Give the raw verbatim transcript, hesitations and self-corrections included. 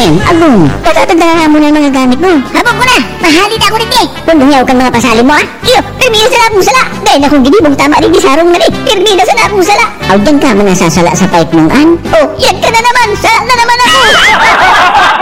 Nen, agong. Patatanda nga mo na yung mga gamit mo. Habang ko na, mahalit ako rin eh. Kung dunyaw kang mga pasali mo ah. Iyo, termina sa nakong sala. Dahil akong ginibong tama rin di sarong na rin. Termina sa nakong sala. Aw, dyan ka mga sasala sa pipe mong an. Oh, yan ka na naman. Sala na naman ako.